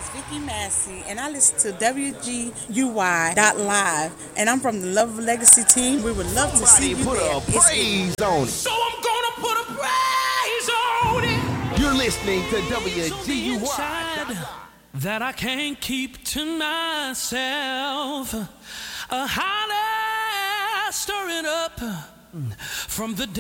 Vicky Massey, and I listen to WGUY.live, and I'm from the Love Legacy team. We would love to see you Put there. a praise on it. So I'm gonna put a praise on it. You're listening to Something WGUY. inside that I can't keep to myself. A holler stirring up from the